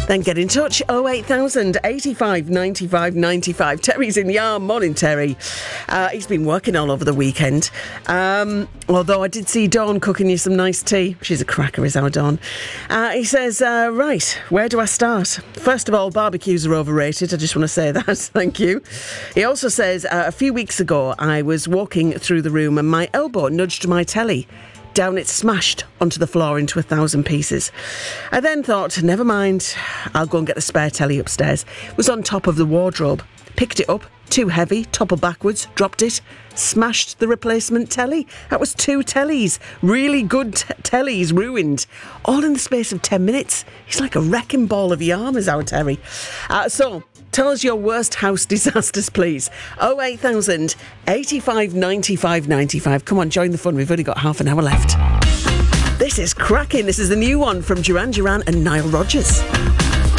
Then get in touch, 08000 85 95 95. Terry's in the arm. Morning, Terry. He's been working all over the weekend. Although I did see Dawn cooking you some nice tea. She's a cracker, is our Dawn. He says, right, where do I start? First of all, barbecues are overrated. I just want to say that. Thank you. He also says, a few weeks ago, I was walking through the room and my elbow nudged my telly. Down it smashed onto the floor into 1,000 pieces. I then thought, never mind, I'll go and get the spare telly upstairs. It was on top of the wardrobe. Picked it up, too heavy, toppled backwards, dropped it, smashed the replacement telly. That was 2 tellies, really good tellies ruined, all in the space of 10 minutes. He's like a wrecking ball of yarn, is our Terry. So, tell us your worst house disasters, please. 08000 85 95 95. Come on, join the fun. We've only got half an hour left. This is cracking. This is the new one from Duran Duran and Nile Rodgers.